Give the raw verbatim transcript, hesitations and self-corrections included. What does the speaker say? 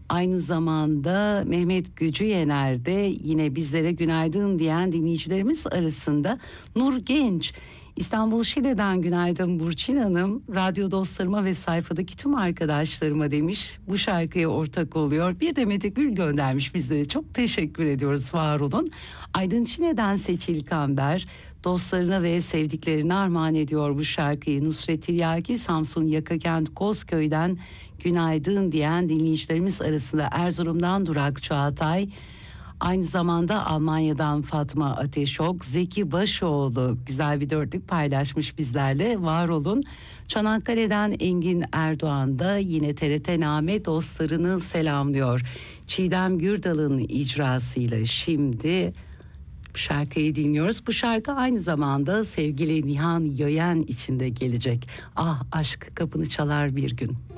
Aynı zamanda Mehmet Gücüyener de yine bizlere günaydın diyen dinleyicilerimiz arasında. Nur Genç, İstanbul Şile'den günaydın Burçin Hanım. Radyo dostlarıma ve sayfadaki tüm arkadaşlarıma demiş. Bu şarkıya ortak oluyor. Bir de Mete Gül göndermiş bizlere. Çok teşekkür ediyoruz, var olun. Aydın Çine'den Seçil Kamber dostlarına ve sevdiklerine armağan ediyor bu şarkıyı. Nusret Tiryaki, Samsun Yakakent Kozköy'den günaydın diyen dinleyicilerimiz arasında. Erzurum'dan Durak Çağatay, aynı zamanda Almanya'dan Fatma Ateşok, Zeki Başoğlu güzel bir dörtlük paylaşmış bizlerle, var olun. Çanakkale'den Engin Erdoğan da yine T R T Name dostlarını selamlıyor. Çiğdem Gürdal'ın icrasıyla şimdi bu şarkıyı dinliyoruz. Bu şarkı aynı zamanda sevgili Nihan Yöyen için de gelecek. Ah aşk kapını çalar bir gün.